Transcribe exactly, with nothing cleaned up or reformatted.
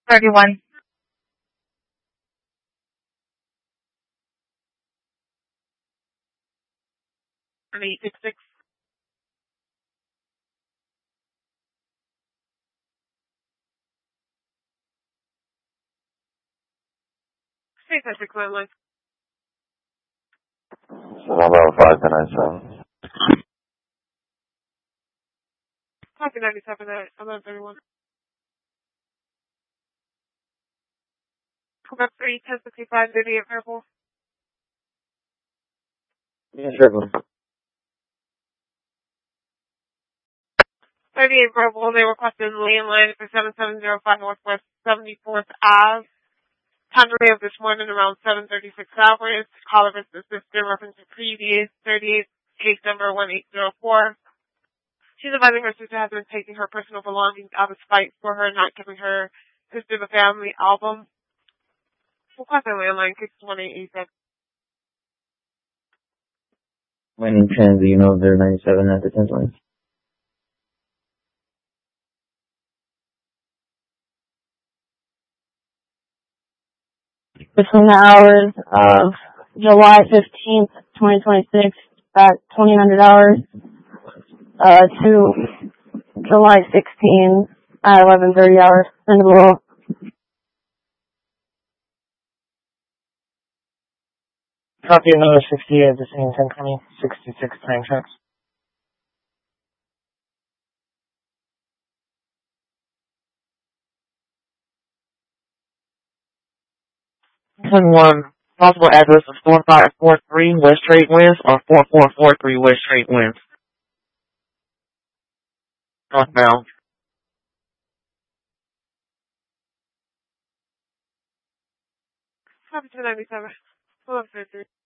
thirty-one. eight six six. State that six nine line. So how about five to nine seven? Copy ninety-seven at eleven thirty-one. Quebec three, ten sixty-five, thirty-eight purple. Yeah, sure. thirty-eight purple, they requested landline for seven seven zero five Northwest seventy-fourth Ave. Time of this morning around seven thirty-six hours. Caller is the sister, reference to previous thirty-eight, case number one eight zero four. She's advising her sister has been taking her personal belongings out of spite for her not giving her sister the family album. Request a landline six one eight eight seven. My name's Trans, do you know if they're ninety-seven at the tenth line? Between the hours of July fifteenth, twenty twenty-six, at twenty hundred hours, uh, to July sixteenth at eleven thirty hours. Sendable. Copy another sixty at the same ten twenty, sixty-six time checks. ten one, possible address of four five four three West Trade Winds or four four four three West Trade Winds. Northbound. Copy two ninety-seven. eleven thirty-three.